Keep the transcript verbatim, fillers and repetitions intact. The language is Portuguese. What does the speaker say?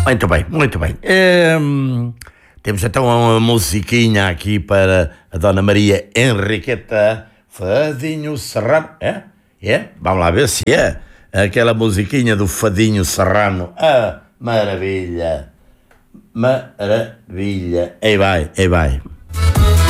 Muito bem, muito bem. Hum, temos então uma musiquinha aqui para a Dona Maria Henriqueta Fadinho Serrano. É? É? Vamos lá ver se é. Aquela musiquinha do Fadinho Serrano. Ah, maravilha. Maravilha. Aí vai, aí vai.